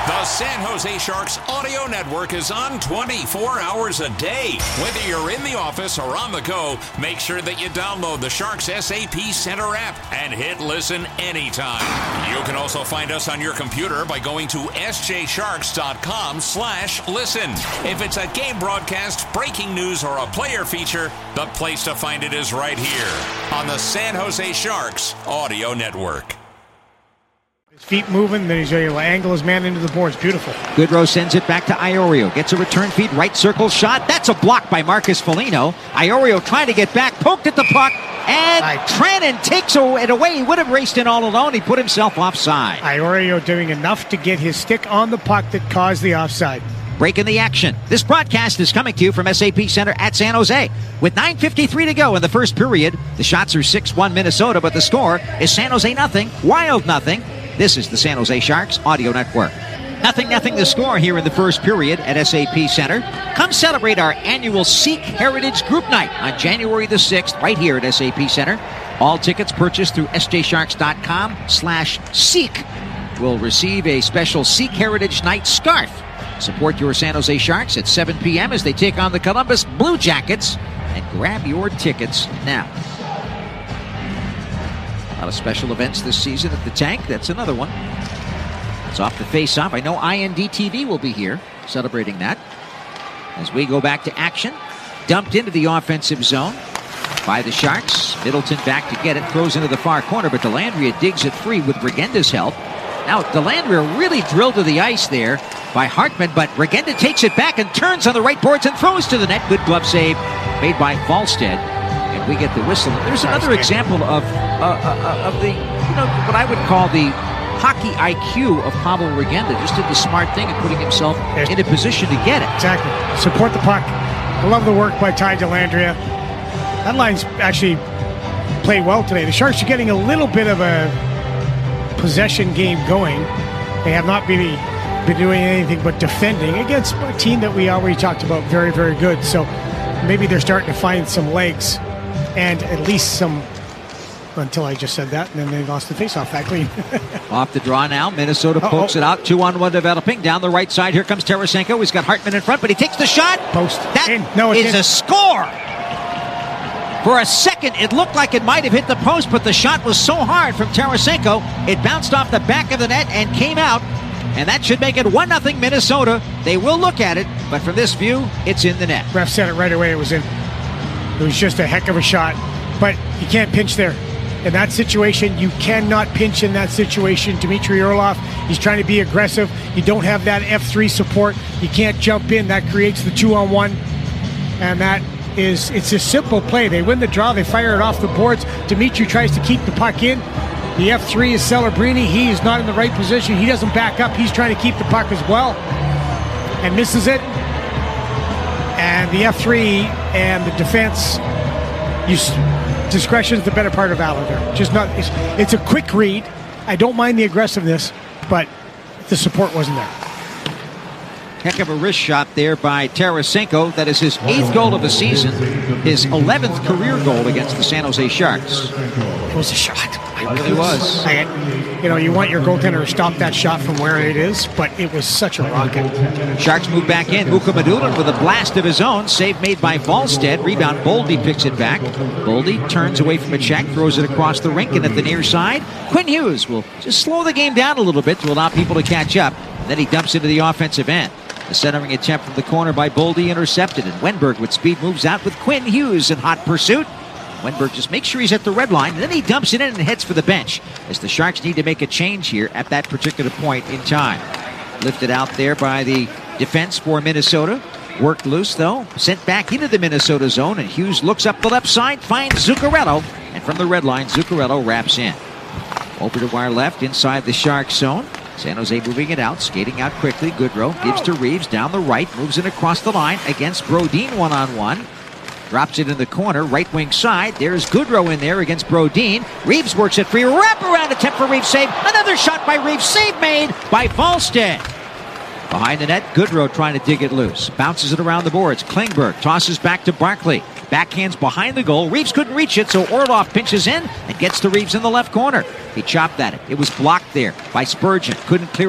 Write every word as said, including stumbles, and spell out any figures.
The San Jose Sharks audio network is on twenty-four hours a day. Whether you're in the office or on the go, make sure that you download the Sharks S A P Center app and hit listen anytime. You can also find us on your computer by going to s j sharks dot com slash listen. If it's a game broadcast, breaking news, or a player feature, the place to find it is right here on the San Jose Sharks audio network. His feet moving, then he's able to angle his man into the boards. Beautiful. Goodrow sends it back to Iorio. Gets a return feed, right circle shot. That's a block by Marcus Foligno. Iorio trying to get back, poked at the puck, and I, Trannon takes it away. He would have raced in all alone. He put himself offside. Iorio doing enough to get his stick on the puck that caused the offside. Breaking the action. This broadcast is coming to you from S A P Center at San Jose. With nine fifty-three to go in the first period, the shots are six one Minnesota, but the score is San Jose nothing, Wild nothing. This is the San Jose Sharks audio network. Nothing, nothing the score here in the first period at S A P Center. Come celebrate our annual Sikh Heritage Group Night on January the sixth, right here at S A P Center. All tickets purchased through s j sharks dot com slash Sikh will receive a special Sikh Heritage Night scarf. Support your San Jose Sharks at seven p.m. as they take on the Columbus Blue Jackets, and grab your tickets now. A lot of special events this season at the Tank. That's another one. It's off the face-off. I know I N D T V will be here celebrating that. As we go back to action, dumped into the offensive zone by the Sharks. Middleton back to get it, throws into the far corner, but Dellandrea digs it free with Regenda's help. Now, Dellandrea really drilled to the ice there by Hartman, but Regenda takes it back and turns on the right boards and throws to the net. Good glove save made by Falstead. And we get the whistle. There's another example of uh, uh, of the, you know, what I would call the hockey I Q of Pablo Regenda. Just did the smart thing and putting himself in a position to get it. Exactly. Support the puck. I love the work by Ty Dellandrea. That line's actually played well today. The Sharks are getting a little bit of a possession game going. They have not really been doing anything but defending against a team that we already talked about very, very good. So maybe they're starting to find some legs and at least some, until I just said that, and then they lost the faceoff back clean. Off the draw now. Minnesota pokes Uh-oh. it out. Two on one developing. Down the right side. Here comes Tarasenko. He's got Hartman in front, but he takes the shot. Post. That in. No, is in. a score. For a second, it looked like it might have hit the post, but the shot was so hard from Tarasenko, it bounced off the back of the net and came out. And that should make it one nothing Minnesota. They will look at it, but from this view, it's in the net. Ref said it right away. It was in. It was just a heck of a shot. But you can't pinch there. In that situation, you cannot pinch in that situation. Dmitry Orlov, he's trying to be aggressive. You don't have that F three support. You can't jump in. That creates the two-on-one. And that is, it's a simple play. They win the draw. They fire it off the boards. Dmitry tries to keep the puck in. The F three is Celebrini. He is not in the right position. He doesn't back up. He's trying to keep the puck as well. And misses it. And the F three and the defense, you, discretion is the better part of valor there. Just not, it's, it's a quick read. I don't mind the aggressiveness, but the support wasn't there. Heck of a wrist shot there by Tarasenko. That is his eighth goal of the season, his eleventh career goal against the San Jose Sharks. It was a shot. It really was. I, you know, you want your goaltender to stop that shot from where it is, but it was such a rocket. Sharks move back in. Muka Madulin with a blast of his own. Save made by Falstead. Rebound. Boldy picks it back. Boldy turns away from a check, throws it across the rink, and at the near side, Quinn Hughes will just slow the game down a little bit to allow people to catch up. Then he dumps into the offensive end. The centering attempt from the corner by Boldy intercepted, and Wenberg with speed moves out with Quinn Hughes in hot pursuit. Wenberg just makes sure he's at the red line, and then he dumps it in and heads for the bench as the Sharks need to make a change here at that particular point in time. Lifted out there by the defense for Minnesota. Worked loose, though. Sent back into the Minnesota zone, and Hughes looks up the left side, finds Zuccarello, and from the red line, Zuccarello wraps in. Over to our left, inside the Sharks zone. San Jose moving it out, skating out quickly. Goodrow gives to Reeves down the right, moves it across the line against Brodin one-on-one. Drops it in the corner, right wing side. There's Goodrow in there against Brodin. Reeves works it free. Wraparound attempt for Reeves save. Another shot by Reeves. Save made by Falstead. Behind the net, Goodrow trying to dig it loose. Bounces it around the boards. Klingberg tosses back to Barkley. Backhands behind the goal. Reeves couldn't reach it, so Orlov pinches in and gets to Reeves in the left corner. He chopped at it. It was blocked there by Spurgeon. Couldn't clear